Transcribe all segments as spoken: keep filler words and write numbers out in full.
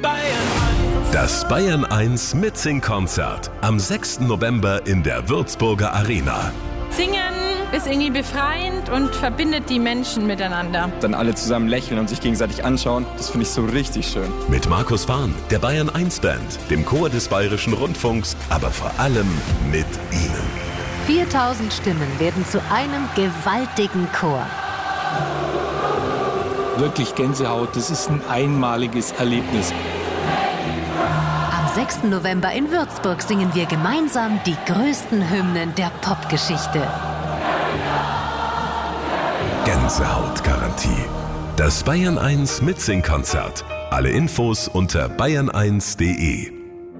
Das Bayern eins Mitsing-Konzert am sechsten November in der Würzburger Arena. Singen ist irgendwie befreiend und verbindet die Menschen miteinander. Dann alle zusammen lächeln und sich gegenseitig anschauen, das finde ich so richtig schön. Mit Markus Fahn, der Bayern eins Band, dem Chor des Bayerischen Rundfunks, aber vor allem mit Ihnen. viertausend Stimmen werden zu einem gewaltigen Chor. Wirklich Gänsehaut, das ist ein einmaliges Erlebnis. Am sechsten November in Würzburg singen wir gemeinsam die größten Hymnen der Popgeschichte. Gänsehautgarantie. Das Bayern eins Mitsing-Konzert. Alle Infos unter bayern eins punkt de.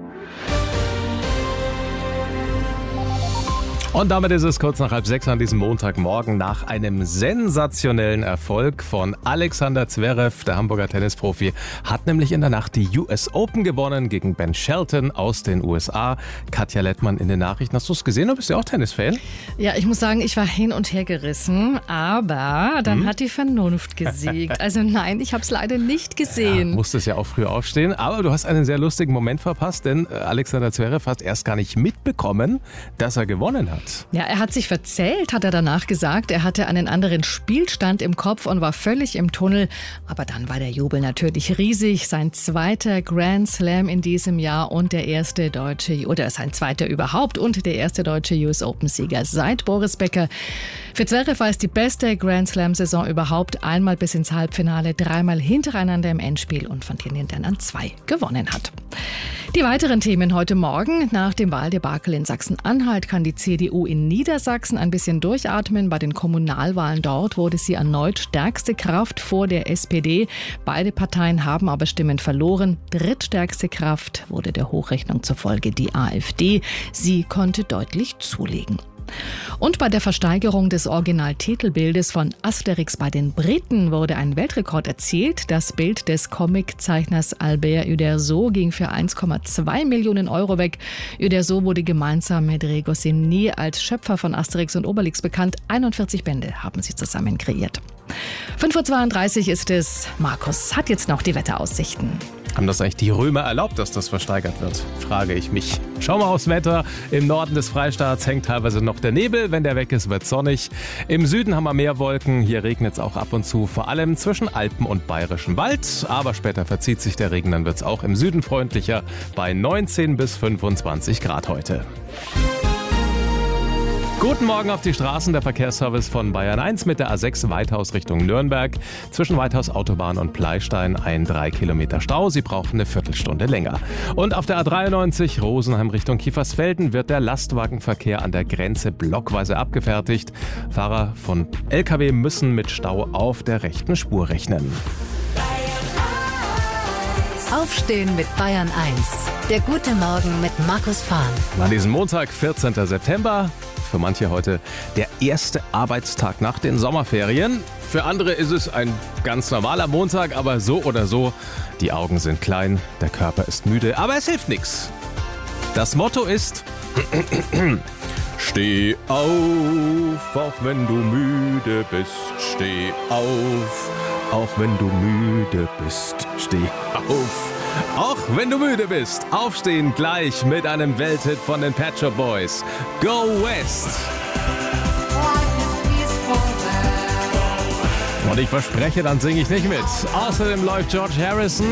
Und damit ist es kurz nach halb sechs an diesem Montagmorgen nach einem sensationellen Erfolg von Alexander Zverev. Der Hamburger Tennisprofi hat nämlich in der Nacht die U S Open gewonnen gegen Ben Shelton aus den U S A. Katja Lettmann in den Nachrichten. Hast du es gesehen? Du bist ja auch Tennisfan. Ja, ich muss sagen, ich war hin und her gerissen, aber dann hm? hat die Vernunft gesiegt. Also nein, ich habe es leider nicht gesehen. Ja, musstest ja auch früh aufstehen, aber du hast einen sehr lustigen Moment verpasst, denn Alexander Zverev hat erst gar nicht mitbekommen, dass er gewonnen hat. Ja, er hat sich verzählt, hat er danach gesagt. Er hatte einen anderen Spielstand im Kopf und war völlig im Tunnel. Aber dann war der Jubel natürlich riesig. Sein zweiter Grand Slam in diesem Jahr und der erste deutsche, oder sein zweiter überhaupt und der erste deutsche U S Open-Sieger seit Boris Becker. Für Zverev war es die beste Grand Slam-Saison überhaupt. Einmal bis ins Halbfinale, dreimal hintereinander im Endspiel und von denen dann an zwei gewonnen hat. Die weiteren Themen heute Morgen. Nach dem Wahldebakel in Sachsen-Anhalt kann die C D U in Niedersachsen ein bisschen durchatmen. Bei den Kommunalwahlen dort wurde sie erneut stärkste Kraft vor der S P D. Beide Parteien haben aber Stimmen verloren. Drittstärkste Kraft wurde der Hochrechnung zufolge die AfD. Sie konnte deutlich zulegen. Und bei der Versteigerung des Originaltitelbildes von Asterix bei den Briten wurde ein Weltrekord erzielt. Das Bild des Comiczeichners Albert Uderzo ging für eins Komma zwei Millionen Euro weg. Uderzo wurde gemeinsam mit Goscinny als Schöpfer von Asterix und Obelix bekannt. einundvierzig Bände haben sie zusammen kreiert. fünf Uhr zweiunddreißig ist es. Markus hat jetzt noch die Wetteraussichten. Haben das eigentlich die Römer erlaubt, dass das versteigert wird? Frage ich mich. Schau mal aufs Wetter. Im Norden des Freistaats hängt teilweise noch der Nebel. Wenn der weg ist, wird sonnig. Im Süden haben wir mehr Wolken. Hier regnet es auch ab und zu, vor allem zwischen Alpen und Bayerischem Wald. Aber später verzieht sich der Regen, dann wird es auch im Süden freundlicher bei neunzehn bis fünfundzwanzig Grad heute. Guten Morgen auf die Straßen, der Verkehrsservice von Bayern eins mit der A sechs Weithaus Richtung Nürnberg. Zwischen Weithaus Autobahn und Pleistein ein drei Kilometer Stau. Sie brauchen eine Viertelstunde länger. Und auf der A dreiundneunzig Rosenheim Richtung Kiefersfelden wird der Lastwagenverkehr an der Grenze blockweise abgefertigt. Fahrer von L K W müssen mit Stau auf der rechten Spur rechnen. Aufstehen mit Bayern eins. Der gute Morgen mit Markus Fahn. An diesem Montag, vierzehnten September. Für manche heute der erste Arbeitstag nach den Sommerferien. Für andere ist es ein ganz normaler Montag, aber so oder so, die Augen sind klein, der Körper ist müde, aber es hilft nichts. Das Motto ist: Steh auf, auch wenn du müde bist. Steh auf, auch wenn du müde bist. Steh auf. Auch wenn du müde bist, aufstehen gleich mit einem Welthit von den Pet Shop Boys. Go West! Und ich verspreche, dann singe ich nicht mit. Außerdem läuft George Harrison.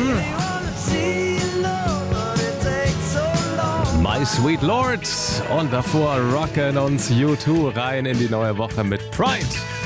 My Sweet Lord. Und davor rocken uns U zwei rein in die neue Woche mit Pride.